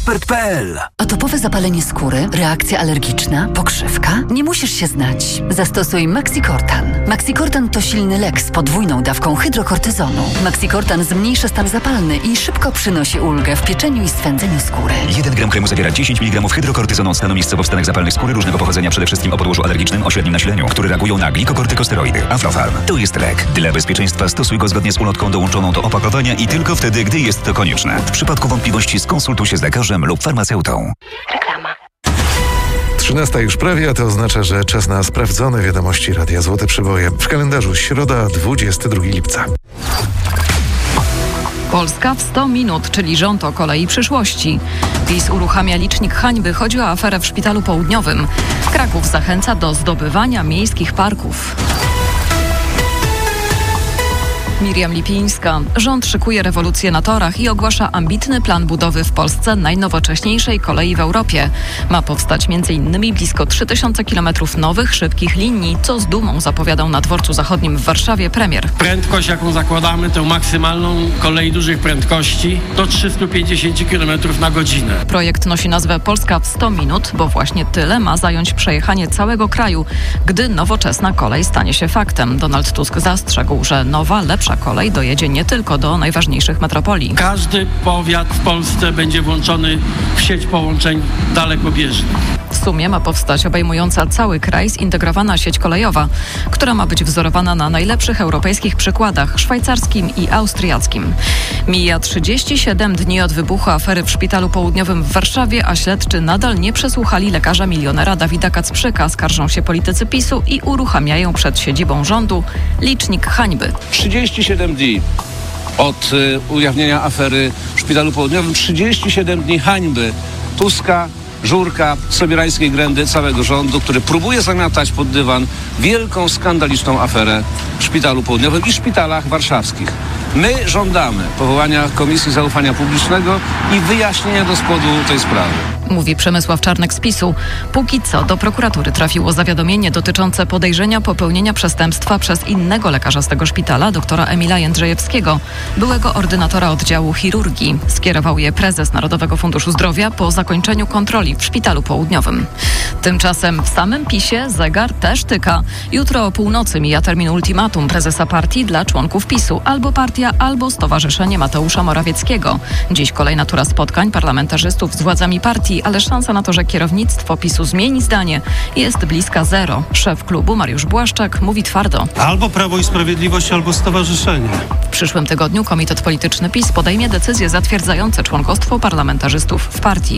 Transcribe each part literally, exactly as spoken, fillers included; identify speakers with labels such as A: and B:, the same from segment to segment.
A: ekspert kropka p l.
B: Atopowe zapalenie skóry, reakcja alergiczna, pokrzywka? Nie musisz się znać. Zastosuj Maxicortan. Maxicortan to silny lek z podwójną dawką hydrokortyzonu. Maxicortan zmniejsza stan zapalny i szybko przynosi ulgę w pieczeniu i swędzeniu skóry.
C: jeden gram kremu zawiera dziesięć miligramów hydrokortyzonu stanu miejscowo w stanach zapalnych skóry różnego pochodzenia, przede wszystkim o podłożu alergicznym o średnim nasileniu, które reagują na glikokortykosteroidy. Aflofarm. To jest lek. Dla bezpieczeństwa stosuj go zgodnie z ulotką dołączoną do opakowania i tylko wtedy, gdy jest to konieczne. W przypadku wątpliwości skonsultuj się z lekarzem lub farmaceutą.
D: Reklama.
E: trzynasta już prawie, a to oznacza, że czas na sprawdzone wiadomości Radia Złote Przeboje. W kalendarzu środa, dwudziestego drugiego lipca.
F: Polska w sto minut, czyli rząd o kolei przyszłości. PiS uruchamia licznik hańby. Chodzi o aferę w Szpitalu Południowym. Kraków zachęca do zdobywania miejskich parków. Miriam Lipińska. Rząd szykuje rewolucję na torach i ogłasza ambitny plan budowy w Polsce najnowocześniejszej kolei w Europie. Ma powstać m.in. blisko trzy tysiące kilometrów nowych, szybkich linii, co z dumą zapowiadał na Dworcu Zachodnim w Warszawie premier.
G: Prędkość, jaką zakładamy, tę maksymalną kolei dużych prędkości, do trzysta pięćdziesiąt kilometrów na godzinę.
F: Projekt nosi nazwę Polska w sto minut, bo właśnie tyle ma zająć przejechanie całego kraju, gdy nowoczesna kolej stanie się faktem. Donald Tusk zastrzegł, że nowa, lepsza kolej dojedzie nie tylko do najważniejszych metropolii.
G: Każdy powiat w Polsce będzie włączony w sieć połączeń dalekobieżnych.
F: W sumie ma powstać obejmująca cały kraj zintegrowana sieć kolejowa, która ma być wzorowana na najlepszych europejskich przykładach, szwajcarskim i austriackim. Mija trzydzieści siedem dni od wybuchu afery w Szpitalu Południowym w Warszawie, a śledczy nadal nie przesłuchali lekarza milionera Dawida Kacprzyka. Skarżą się politycy PiSu i uruchamiają przed siedzibą rządu licznik hańby.
H: trzydzieści siedem dni od y, ujawnienia afery w Szpitalu Południowym, trzydzieści siedem dni hańby Tuska, Żurka, Sobierańskiej Grędy, całego rządu, który próbuje zamiatać pod dywan wielką, skandaliczną aferę w Szpitalu Południowym i szpitalach warszawskich. My żądamy powołania Komisji Zaufania Publicznego i wyjaśnienia do spodu tej sprawy.
F: Mówi Przemysław Czarnek z PiSu. Póki co do prokuratury trafiło zawiadomienie dotyczące podejrzenia popełnienia przestępstwa przez innego lekarza z tego szpitala, doktora Emila Jędrzejewskiego, byłego ordynatora oddziału chirurgii. Skierował je prezes Narodowego Funduszu Zdrowia po zakończeniu kontroli w Szpitalu Południowym. Tymczasem w samym PiSie zegar też tyka. Jutro o północy mija termin ultimatum prezesa partii dla członków PiSu. Albo partia, albo Stowarzyszenie Mateusza Morawieckiego. Dziś kolejna tura spotkań parlamentarzystów z władzami partii, ale szansa na to, że kierownictwo PiSu zmieni zdanie, jest bliska zero. Szef klubu Mariusz Błaszczak mówi twardo.
I: Albo Prawo i Sprawiedliwość, albo Stowarzyszenie.
F: W przyszłym tygodniu Komitet Polityczny PiS podejmie decyzje zatwierdzające członkostwo parlamentarzystów w partii.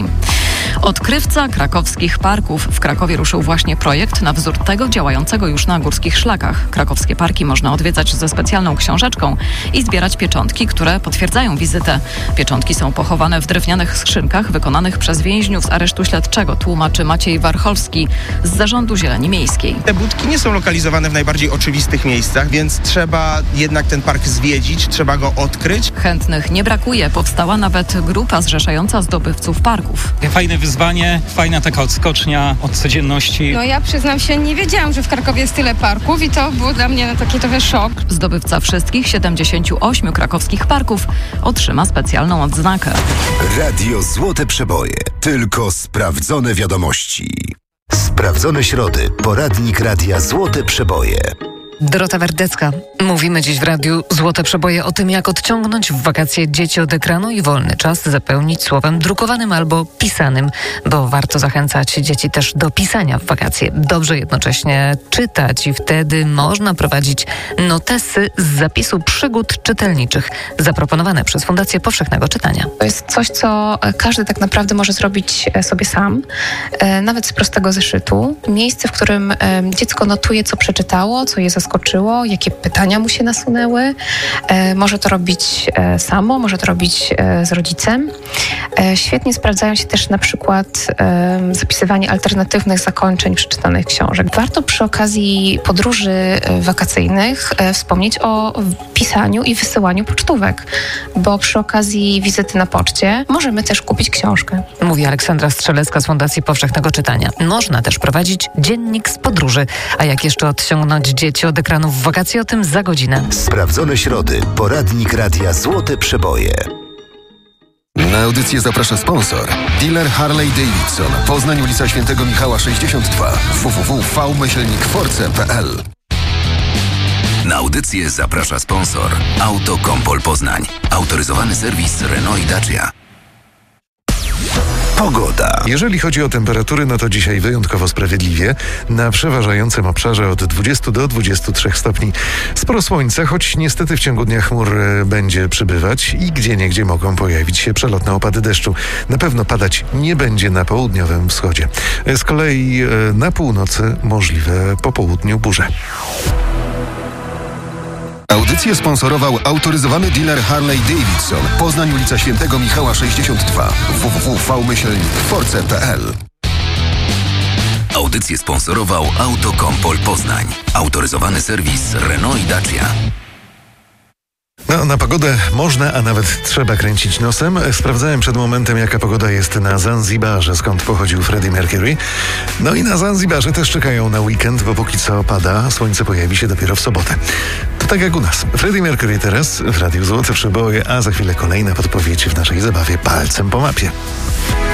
F: Odkrywca krakowskich parków. W Krakowie ruszył właśnie projekt na wzór tego działającego już na górskich szlakach. Krakowskie parki można odwiedzać ze specjalną książeczką i zbierać pieczątki, które potwierdzają wizytę. Pieczątki są pochowane w drewnianych skrzynkach wykonanych przez więźniów z aresztu śledczego, tłumaczy Maciej Warcholski z Zarządu Zieleni Miejskiej.
J: Te budki nie są lokalizowane w najbardziej oczywistych miejscach, więc trzeba jednak ten park zwiedzić, trzeba go odkryć.
F: Chętnych nie brakuje. Powstała nawet grupa zrzeszająca zdobywców parków.
K: Fajne wyzwanie, fajna taka odskocznia od codzienności.
L: No ja przyznam się, nie wiedziałam, że w Krakowie jest tyle parków i to był dla mnie taki trochę szok.
F: Zdobywca wszystkich siedemdziesięciu ośmiu krakowskich parków otrzyma specjalną odznakę.
A: Radio Złote Przeboje. Tylko sprawdzone wiadomości. Sprawdzone środy. Poradnik Radia Złote Przeboje.
M: Dorota Wardecka. Mówimy dziś w Radiu Złote Przeboje o tym, jak odciągnąć w wakacje dzieci od ekranu i wolny czas zapełnić słowem drukowanym albo pisanym, bo warto zachęcać dzieci też do pisania w wakacje. Dobrze jednocześnie czytać i wtedy można prowadzić notesy z zapisu przygód czytelniczych zaproponowane przez Fundację Powszechnego Czytania.
N: To jest coś, co każdy tak naprawdę może zrobić sobie sam, nawet z prostego zeszytu. Miejsce, w którym dziecko notuje, co przeczytało, co je zaskoczyło, jakie pytania mu się nasunęły. E, może to robić e, samo, może to robić e, z rodzicem. E, świetnie sprawdzają się też na przykład e, zapisywanie alternatywnych zakończeń przeczytanych książek. Warto przy okazji podróży e, wakacyjnych e, wspomnieć o pisaniu i wysyłaniu pocztówek, bo przy okazji wizyty na poczcie możemy też kupić książkę.
M: Mówi Aleksandra Strzelecka z Fundacji Powszechnego Czytania. Można też prowadzić dziennik z podróży. A jak jeszcze odciągnąć dzieci od ekranów w wakacje, o tym za godzinę.
A: Sprawdzone środy. Poradnik Radia Złote Przeboje. Na audycję zaprasza sponsor. Dealer Harley Davidson. Poznań, ulica Świętego Michała sześćdziesiąt dwa. w w w kropka v myślnik force kropka p l.
C: Na audycję zaprasza sponsor. Autokompol Poznań. Autoryzowany serwis Renault i Dacia.
A: Pogoda.
E: Jeżeli chodzi o temperatury, no to dzisiaj wyjątkowo sprawiedliwie. Na przeważającym obszarze od dwudziestu do dwudziestu trzech stopni. Sporo słońca, choć niestety w ciągu dnia chmur będzie przybywać i gdzieniegdzie mogą pojawić się przelotne opady deszczu. Na pewno padać nie będzie na południowym wschodzie. Z kolei na północy możliwe po południu burze.
A: Audycję sponsorował autoryzowany dealer Harley Davidson. Poznań, ulica Świętego Michała sześćdziesiąt dwa. w w w kropka v myślnik force kropka p l.
C: Audycję sponsorował Autokompol Poznań. Autoryzowany serwis Renault i Dacia.
E: No, na pogodę można, a nawet trzeba kręcić nosem. Sprawdzałem przed momentem, jaka pogoda jest na Zanzibarze, skąd pochodził Freddie Mercury. No i na Zanzibarze też czekają na weekend, bo póki co pada, słońce pojawi się dopiero w sobotę. To tak jak u nas. Freddie Mercury teraz w Radiu Złote Przeboje, a za chwilę kolejna podpowiedź w naszej zabawie Palcem po mapie.